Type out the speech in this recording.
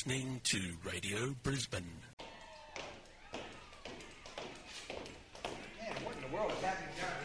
listening to Radio Brisbane. Man, what in the world is happening down